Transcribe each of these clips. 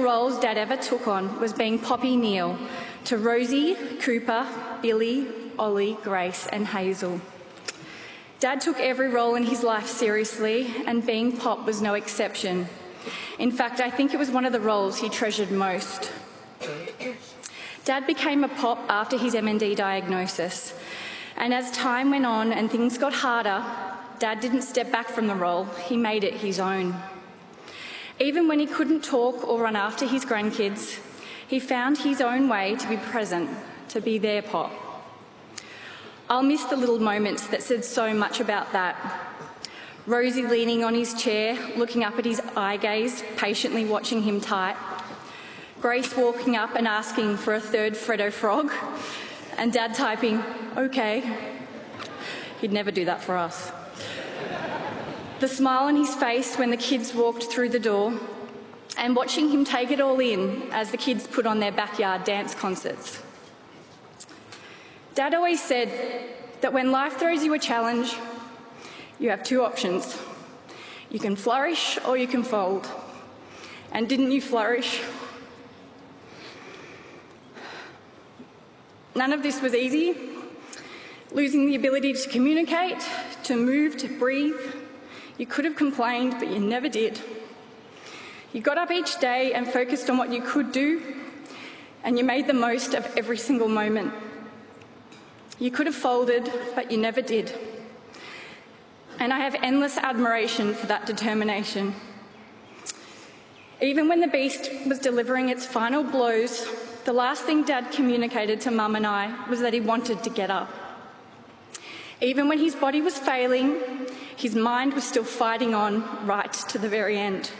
roles Dad ever took on was being Poppy Neal to Rosie, Cooper, Billy, Ollie, Grace and Hazel. Dad took every role in his life seriously, and being Pop was no exception. In fact, I think it was one of the roles he treasured most. Dad became a Pop after his MND diagnosis, and as time went on and things got harder, Dad didn't step back from the role, he made it his own. Even when he couldn't talk or run after his grandkids, he found his own way to be present, to be their Pop. I'll miss the little moments that said so much about that. Rosie leaning on his chair, looking up at his eye gaze, patiently watching him type. Grace walking up and asking for a third Freddo frog, and Dad typing, "Okay." He'd never do that for us. The smile on his face when the kids walked through the door, and watching him take it all in as the kids put on their backyard dance concerts. Dad always said that when life throws you a challenge, you have two options. You can flourish or you can fold. And didn't you flourish? None of this was easy. Losing the ability to communicate, to move, to breathe. You could have complained, but you never did. You got up each day and focused on what you could do, and you made the most of every single moment. You could have folded, but you never did. And I have endless admiration for that determination. Even when the beast was delivering its final blows, the last thing Dad communicated to Mum and I was that he wanted to get up. Even when his body was failing, his mind was still fighting on right to the very end.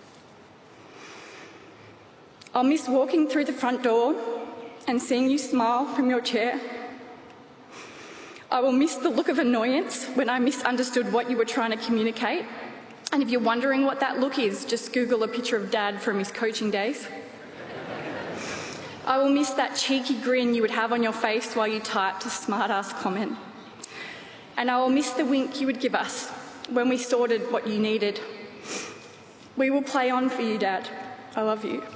I'll miss walking through the front door and seeing you smile from your chair. I will miss the look of annoyance when I misunderstood what you were trying to communicate. And if you're wondering what that look is, just Google a picture of Dad from his coaching days. I will miss that cheeky grin you would have on your face while you typed a smart-ass comment. And I will miss the wink you would give us when we sorted what you needed. We will play on for you, Dad. I love you.